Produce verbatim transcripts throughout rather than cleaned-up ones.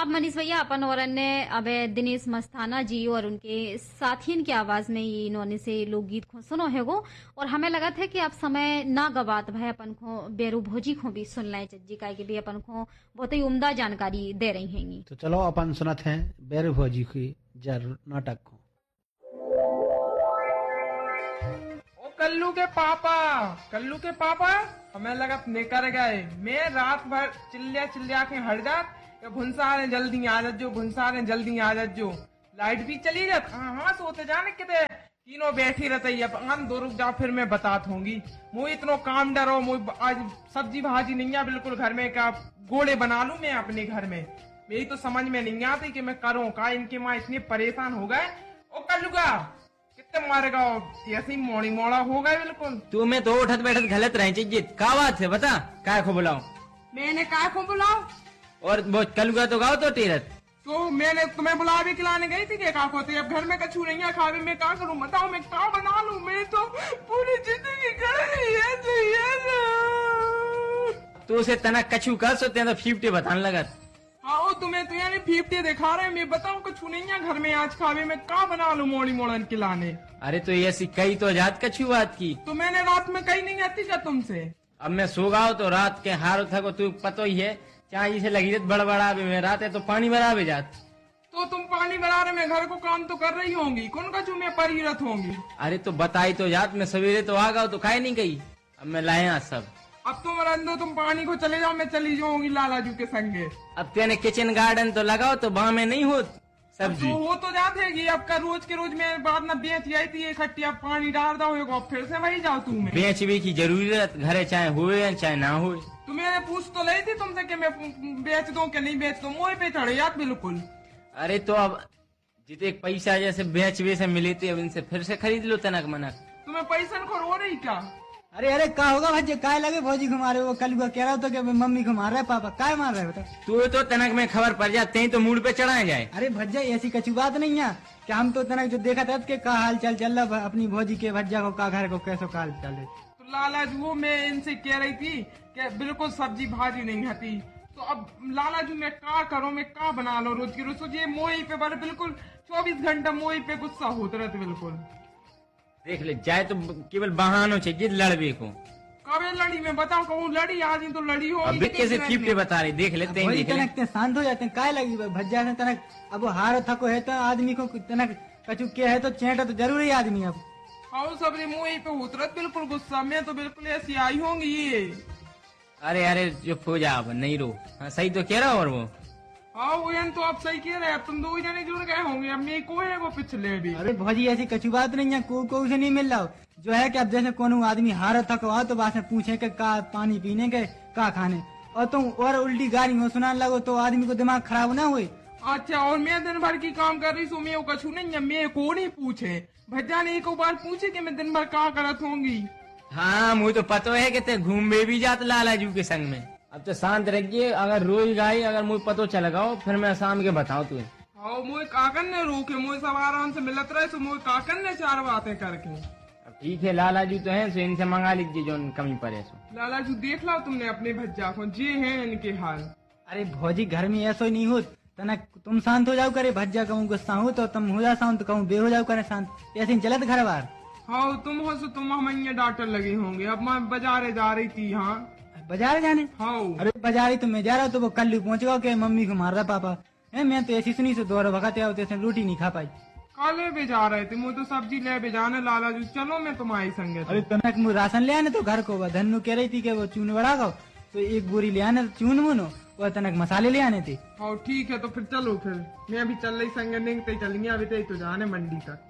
अब मनीष भैया अपन और अन्य अब दिनेश मस्ताना जी और उनके साथियन की आवाज में ये इन्होंने से लोकगीत को सुनो है वो, और हमें लगा था कि अब समय ना गवात भाई अपन को बेरू भोजी को भी सुन लें चज्जी का भी अपन को बहुत ही उम्दा जानकारी दे रही हैंगी। तो चलो अपन सुनत हैं बेरू भोजी की जरूर नाटक को। ओ कल्लू के पापा, कल्लू के पापा हमें लगा निकर गए। मैं रात भर चिल्लिया चिल्लिया के हट जात, भुनसारे जल्दी आ जो, भुनसारे जल्दी आ जो, लाइट भी चली जात। हाँ हाँ सोते जाने किते तीनों बैठी रहते। अब आन दो रुक जाओ फिर मैं बात होंगी। मुझे इतनो काम डरो, मुझे आज सब्जी भाजी नहीं है बिल्कुल घर में, का गोले बना लूं मैं अपने घर में। मेरी तो समझ में नहीं आती कि मैं करूं का। इनके माँ इतने परेशान हो गए। ओ कल्लूगा कितने मारेगा, ऐसे मोड़ी मोड़ा हो गए बिल्कुल। तू मैं तो उठत बैठत गलत रहे चाहिए। का बात है बता, काय को बुलाऊं? मैंने काय को बुलाओ? और वो कल्लूगा तो गाओ तो टीरत। तो मैंने तुम्हें बुला भी खिलाने गई थी क्या होती? अब घर में कछू नहीं है खावे, मैं क्या करूं बताओ, मैं क्या बना लूं? मैं तो पूरी जिंदगी कर रही है तो ये तू उसे तना कछू कर सो तो फिफ्टी बताने लगा। हाँ तुम्हें तो यानी फिफ्टी दिखा रहे, मैं बताऊं कछू नहीं है घर में आज खावे, मैं क्या बना लूं मोड़ी मोड़न खिलाने? अरे तो ऐसी कई तो जात कछू बात की। तो मैंने रात में कही नहीं आती क्या तुमसे? अब मैं सो गाओ तो रात के हारो था को तू पतो ही है, चाहे इसे लगी बड़बड़ा में रात है तो पानी भरा भी जात। तो तुम पानी भरा रहे, मैं घर को काम तो कर रही होंगी, कौन कछू मैं परिरत होंगी? अरे तो बताई तो जात, मैं सवेरे तो आ गया तो काहे नहीं गई। अब मैं लाया सब। अब तुम रंदो, तुम पानी को चले जाओ, मैं चली जाऊंगी लालाजू के संगे। अब तेने किचन गार्डन तो लगाओ तो वहाँ में नहीं होत सब्जी। तो हो तो जाते अब का रोज के रोज मैं बाद में बेच आई थी इकट्ठी, अब पानी डाल दो फिर से वही जाओ। तू बेच भी की जरूरत घरे चाहे हुए चाहे ना हुए। तो मैंने पूछ तो ली थी तुमसे कि मैं बेच दूं कि नहीं बेच दूं, मुँह पे चढ़े याद बिल्कुल। अरे तो अब जितने पैसा जैसे बेच वे से मिले थे अब इनसे फिर से खरीद लो तनक मनक। तुम्हें पैसा खो रो रही क्या? अरे अरे का होगा भज्जे, काय लगे भौजी को मारे? वो कल कह रहा था कि मम्मी को मार रहा है, पापा काय मार रहे हो? तू तो तनक में खबर पड़ जाते हैं तो मूड पे चढ़ाए जाए। अरे भज्जा ऐसी कछु बात नहीं है क्या, हम तो तनक जो देखा था कि का हाल चाल चल रहा अपनी भौजी के भज्जा को का घर को कैसो काल चल। तो लालाजू मैं इनसे कह रही थी कि बिल्कुल सब्जी भाजी नहीं आती, तो अब लालाजू मैं क्या करूं, मैं क्या बना लो रोज की रोज? सोचिए मोही पे बड़े बिल्कुल चौबीस घंटा मोही पे गुस्सा होते रहते बिल्कुल। देख ले जाए तो केवल बहानो चाहिए लड़बे को। कबे लड़ी मैं बताओ, कहूँ लड़ी आज ही तो लड़ी हो। अब कैसे फिफ्टी बता रही देख लेते हैं। देख तनक शांत हो जाते हैं, काय लगी भज्जा से तनक। अब वो हारो थको है तो आदमी को तनक कछु क्या है तो चेटा तो जरूरी आदमी। अब हाँ सबरी मुँह पे उतरत बिल्कुल गुस्सा, मैं तो बिल्कुल ऐसी आई होंगी ये। अरे अरे जो हो जा अब नहीं रो। हाँ सही तो कह रहा और वो। हाँ वो तो आप सही कह रहे हैं, तुम दो जने जुड़ गए होंगे, अब मैं को है वो पिछले भी। अरे भौजी ऐसी कछु बात नहीं है, को को से नहीं मिल रहा जो है कि अब जैसे कोनो आदमी हारा थको आ तो बात पूछे के का पानी पीने के का खाने, और तुम और उल्टी गाड़ी में सुनाने लगो तो आदमी को दिमाग खराब ना हुए। अच्छा और मैं दिन भर की काम कर रही हूँ, मैं कछु नहीं है, मैं को नहीं पूछे भज्जा ने एक बार पूछे कि मैं दिन भर क्या करत होंगी। हाँ मुझे तो पता है कि ते घूमे भी जात लालाजू के संग में। अब तो शांत रहिए, अगर रोज गाई अगर मुझे पता चलेगा फिर मैं शाम के बताऊँ तुझे। हाँ मुझे काकन ने रोके, मुझे सब आराम से मिलत रहे तो मुझे काकन ने चार बातें करके। अब ठीक है लालाजू तो है, सो इनसे मंगा लीजिए जो कमी पड़े सो। लालाजू देख लो तुमने अपने भज्जा को, जे है इनके हाल। अरे भौजी घर में ऐसा ही नहीं हो तनक, तुम शांत हो जाओ करे। भज्जा कहूँ गुस्सा हो तो तुम हो जा शांत, कहूँ बे हो जाओ करे शांत, ऐसे चलत घर बार। हाँ तुम हो सो तुम हम डॉक्टर लगे होंगे। अब मैं बाजारे जा रही थी। हाँ बाजार जाने? हाँ अरे बाजार ही तो मैं जा रहा तो वो कल पहुंच गया के मम्मी को मार रहा पापा है। मैं तो ऐसी सुनी से दौड़ भगाते होते रोटी नहीं खा पाई। काले भी जा रहे थे, मुझे तो सब्जी ले भी जाने लालाजू, चलो मैं तुम्हारी संगे। अरे तनक मुझे राशन ले आने तो घर को, धनु कह रही थी कि वो चून बड़ा गो तो एक बोरी ले आने चून मुनो, वो तनक मसाले ले आने थे। हाँ ठीक है तो फिर चलो, फिर मैं अभी चल रही संगे नहीं चलेंगे, अभी तो जाने मंडी तक।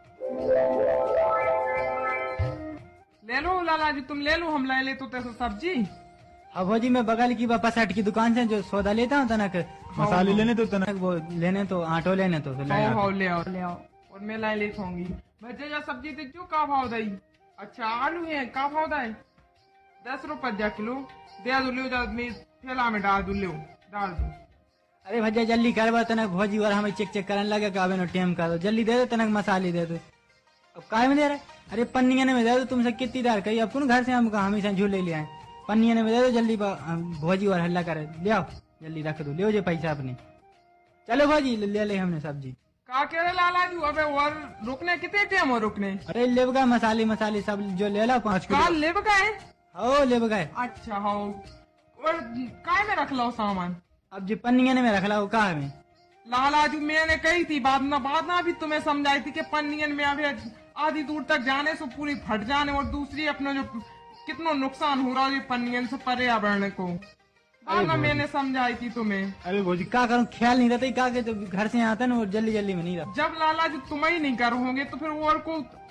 ले लो लालाजी तुम ले लो, हम ले ले तो तैसे सब्जी। अब भौजी मैं बगल की वापस हट की दुकान से जो सौदा लेता हूँ तनक मसाले लेने तो तनक वो लेने तो आटो लेने तो, तो ले हाँ आओ। हाँ ले आओ ले आओ, और मैं लाई ले खाऊंगी। भज्जा या सब्जी दे जो का भाव दई? अच्छा आलू है का भाव दाई? दस रुपये जा किलो दे दो, ले जा मैं थैला में डाल दू, ले डाल दू। अरे भज्जा जल्दी करवा तनक भौजी और हमें चेक चेक करने लगे का टेम कर दो, जल्दी दे दो तनक मसाले दे दो। अब काय में दे रहे? अरे पन्निया में दे दो, तुमसे कितनी दार कही अपन घर से हम हमेशा झूले ले आए। पन्निया में दे दो जल्दी, भौजी और हल्ला करे ले आओ जल्दी रख दो, ले जे पैसा अपने। चलो भाजी ले ले ले हमने सब्जी। का कह रहे लाला जी? अबे और रुकने कितने टाइम हो रुकने? अरे ले गए मसाले मसाले सब जो ले लो पाँच का किलो। ले गए? हो ले गए। अच्छा हो। और काय में रख लो सामान? अब जो पन्निया में रख लो कहा में। लाला जी मैंने कही थी बाद में बाद में भी तुम्हें समझाई थी कि पन्नियन में अभी आधी दूर तक जाने से पूरी फट जाने, और दूसरी अपना जो कितना नुकसान हो रहा है पन्नियन से पर्यावरण को, बाद में मैंने समझाई थी तुम्हें। अरे भोजी क्या करूँ, ख्याल नहीं रहता क्या के तो घर से आता ना और जल्दी जल्दी में नहीं रहा। जब लाला जी तुम ही नहीं करोगे तो फिर और को